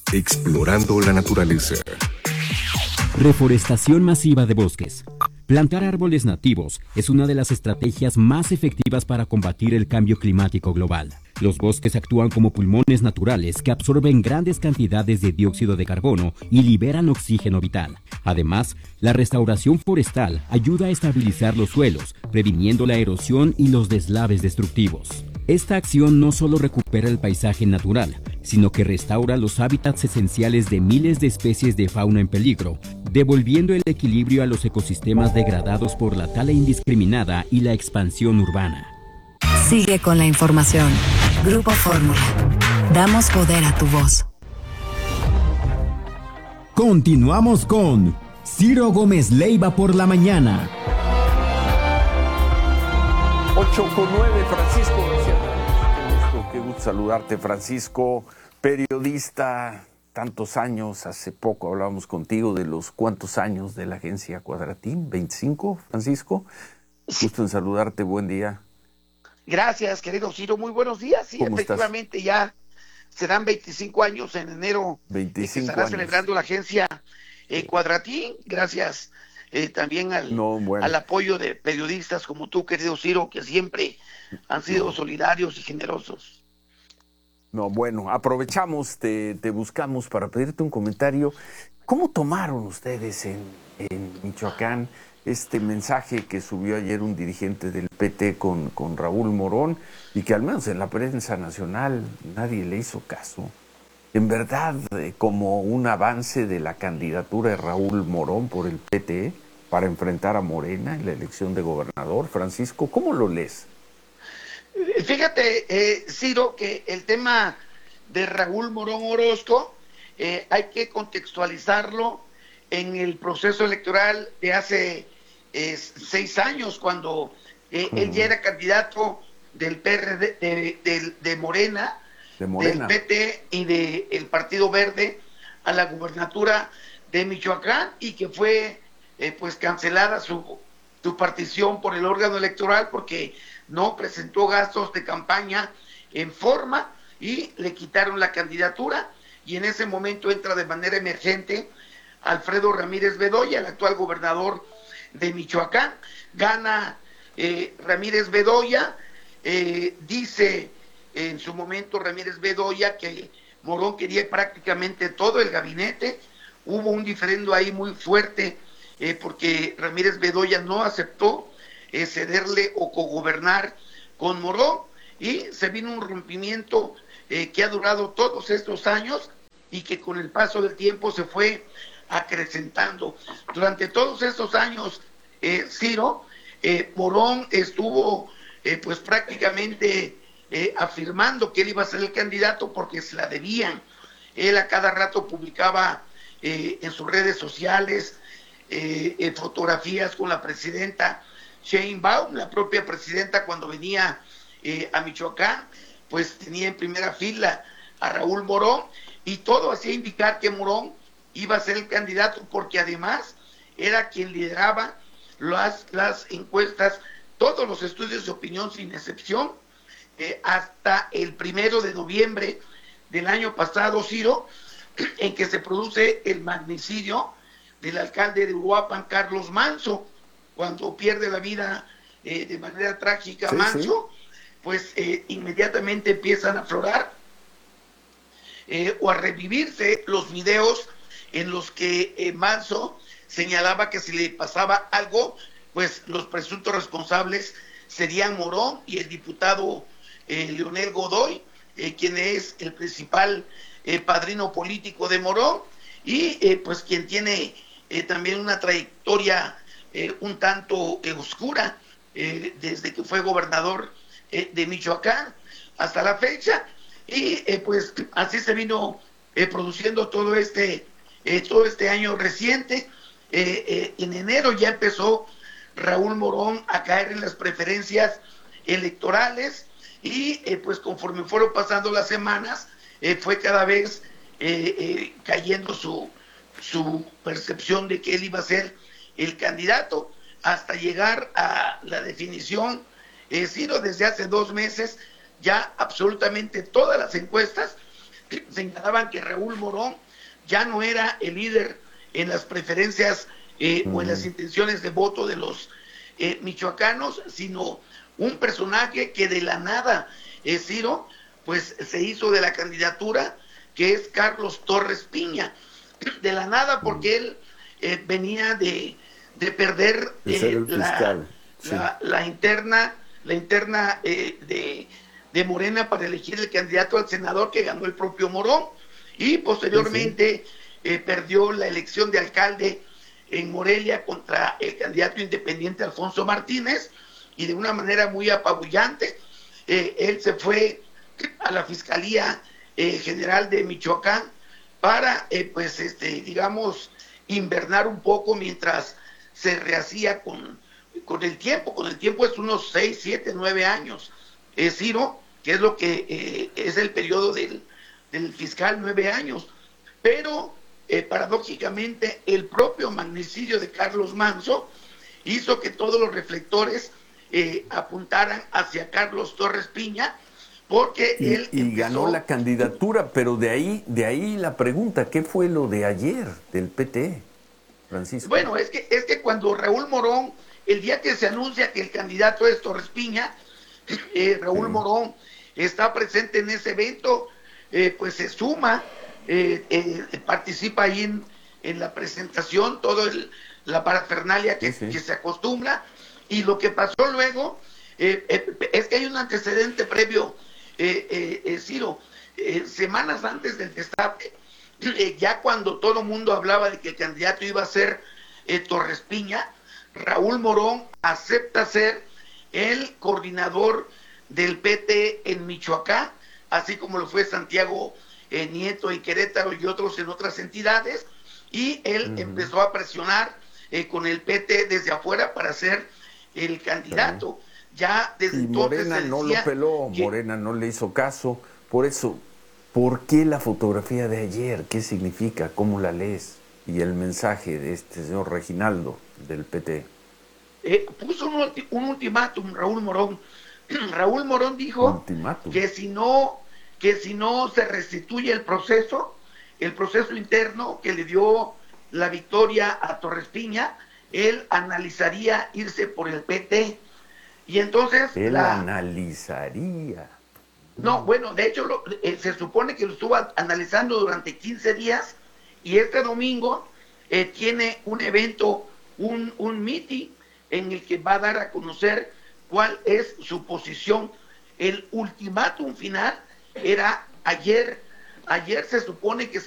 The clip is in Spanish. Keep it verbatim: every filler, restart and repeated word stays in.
Explorando la naturaleza. Reforestación masiva de bosques. Plantar árboles nativos es una de las estrategias más efectivas para combatir el cambio climático global. Los bosques actúan como pulmones naturales que absorben grandes cantidades de dióxido de carbono y liberan oxígeno vital. Además, la restauración forestal ayuda a estabilizar los suelos, previniendo la erosión y los deslaves destructivos. Esta acción no solo recupera el paisaje natural, sino que restaura los hábitats esenciales de miles de especies de fauna en peligro, devolviendo el equilibrio a los ecosistemas degradados por la tala indiscriminada y la expansión urbana. Sigue con la información. Grupo Fórmula. Damos poder a tu voz. Continuamos con Ciro Gómez Leiva por la mañana. ocho con nueve, Francisco García. Qué gusto, qué gusto saludarte, Francisco, periodista, tantos años. Hace poco hablábamos contigo de los cuántos años de la agencia Cuadratín, veinticinco, Francisco. Gusto en saludarte, buen día. Gracias, querido Ciro, muy buenos días. Sí, efectivamente, estás? Ya serán veinticinco años en enero. veinticinco que estará años. Celebrando la agencia eh, Cuadratín, gracias eh, también al, no, bueno. al apoyo de periodistas como tú, querido Ciro, que siempre han sido no. solidarios y generosos. No, bueno, aprovechamos, te, te buscamos para pedirte un comentario. ¿Cómo tomaron ustedes en, en Michoacán este mensaje que subió ayer un dirigente del P T con, con Raúl Morón y que al menos en la prensa nacional nadie le hizo caso? En verdad, eh, como un avance de la candidatura de Raúl Morón por el P T para enfrentar a Morena en la elección de gobernador. Francisco, ¿cómo lo lees? Fíjate, eh, Ciro, que el tema de Raúl Morón Orozco eh, hay que contextualizarlo en el proceso electoral de hace eh, seis años, cuando eh, uh-huh. él ya era candidato del P R D, de, de, de Morena, de Morena, del P T y del Partido Verde a la gubernatura de Michoacán, y que fue eh, pues cancelada su, su partición por el órgano electoral porque no presentó gastos de campaña en forma y le quitaron la candidatura, y en ese momento entra de manera emergente Alfredo Ramírez Bedoya, el actual gobernador de Michoacán. Gana eh, Ramírez Bedoya, eh, dice en su momento Ramírez Bedoya que Morón quería prácticamente todo el gabinete. Hubo un diferendo ahí muy fuerte eh, porque Ramírez Bedoya no aceptó eh, cederle o cogobernar con Morón, y se vino un rompimiento eh, que ha durado todos estos años y que con el paso del tiempo se fue acrecentando. Durante todos estos años, eh, Ciro, eh, Morón estuvo eh, pues prácticamente eh, afirmando que él iba a ser el candidato porque se la debían. Él a cada rato publicaba eh, en sus redes sociales eh, eh, fotografías con la presidenta Sheinbaum. La propia presidenta, cuando venía eh, a Michoacán, pues tenía en primera fila a Raúl Morón, y todo hacía indicar que Morón iba a ser el candidato, porque además era quien lideraba las, las encuestas, todos los estudios de opinión sin excepción, eh, hasta el primero de noviembre del año pasado, Ciro, en que se produce el magnicidio del alcalde de Uruapan, Carlos Manso, cuando pierde la vida eh, de manera trágica, sí, Manso, sí. pues eh, inmediatamente empiezan a aflorar eh, o a revivirse los videos en los que eh, Manso señalaba que si le pasaba algo, pues los presuntos responsables serían Morón y el diputado eh, Leonel Godoy, eh, quien es el principal eh, padrino político de Morón, y eh, pues quien tiene eh, también una trayectoria eh, un tanto eh, oscura eh, desde que fue gobernador eh, de Michoacán hasta la fecha, y eh, pues así se vino eh, produciendo todo este Eh, todo este año reciente. eh, eh, en enero ya empezó Raúl Morón a caer en las preferencias electorales, y eh, pues conforme fueron pasando las semanas eh, fue cada vez eh, eh, cayendo su, su percepción de que él iba a ser el candidato, hasta llegar a la definición. Eh, Ciro, desde hace dos meses ya absolutamente todas las encuestas señalaban que Raúl Morón ya no era el líder en las preferencias eh, uh-huh. o en las intenciones de voto de los eh, michoacanos, sino un personaje que de la nada, eh, Ciro, pues se hizo de la candidatura, que es Carlos Torres Piña, de la nada porque uh-huh. él eh, venía de, de perder eh, la, sí. la, la interna, la interna eh, de, de Morena para elegir el candidato al senador que ganó el propio Morón, y posteriormente sí, sí. Eh, perdió la elección de alcalde en Morelia contra el candidato independiente Alfonso Martínez, y de una manera muy apabullante eh, él se fue a la Fiscalía eh, General de Michoacán para, eh, pues, este, digamos, invernar un poco mientras se rehacía con, con el tiempo. Con el tiempo es unos seis, siete, nueve años, eh, Ciro, que es lo que eh, es el periodo del, del fiscal, nueve años. Pero, eh, paradójicamente, el propio magnicidio de Carlos Manzo hizo que todos los reflectores eh, apuntaran hacia Carlos Torres Piña, porque y, él y empezó... ganó la candidatura, pero de ahí, de ahí la pregunta, ¿qué fue lo de ayer del P T, Francisco? Bueno, es que, es que cuando Raúl Morón, el día que se anuncia que el candidato es Torres Piña, eh, Raúl sí. Morón está presente en ese evento, eh, pues se suma, eh, eh, participa ahí en, en la presentación, todo el, la parafernalia que, sí, sí. que se acostumbra, y lo que pasó luego, eh, eh, es que hay un antecedente previo, eh, eh, eh, Ciro, eh, semanas antes del destape, eh, ya cuando todo el mundo hablaba de que el candidato iba a ser eh, Torres Piña, Raúl Morón acepta ser el coordinador del P T en Michoacán, así como lo fue Santiago eh, Nieto en Querétaro y otros en otras entidades, y él uh-huh. empezó a presionar eh, con el P T desde afuera para ser el candidato. Uh-huh. Ya desde y entonces Morena no lo peló, que... Morena no le hizo caso. Por eso, ¿por qué la fotografía de ayer? ¿Qué significa? ¿Cómo la lees? Y el mensaje de este señor Reginaldo del P T. Eh, puso un, un ultimátum Raúl Morón. Raúl Morón dijo ultimátum. que si no que si no se restituye el proceso, el proceso interno que le dio la victoria a Torres Piña, él analizaría irse por el P T. Y entonces... Él la... analizaría. No, bueno, de hecho lo, eh, se supone que lo estuvo analizando durante quince días, y este domingo eh, tiene un evento, un, un meeting en el que va a dar a conocer cuál es su posición. El ultimátum final era ayer, ayer se supone que